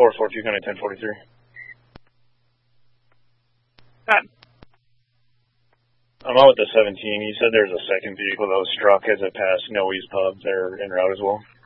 442 County 1043. I'm out with the 17. You said there's a second vehicle that was struck as it passed Noe's Pub there en route as well.